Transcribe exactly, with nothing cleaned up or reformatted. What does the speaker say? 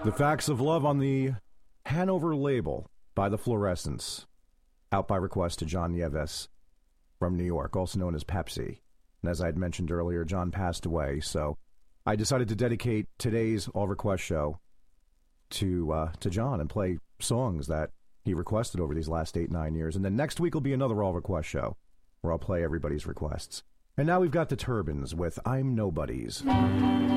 The Facts of Love on the Hanover label by the Fluorescents, out by request to John Nieves from New York, also known as Pepsi. And as I had mentioned earlier, John passed away, so I decided to dedicate today's All Request show to uh, to John and play songs that he requested over these last eight, nine years. And then next week will be another All Request show where I'll play everybody's requests. And now we've got the Turbans with I'm Nobody's.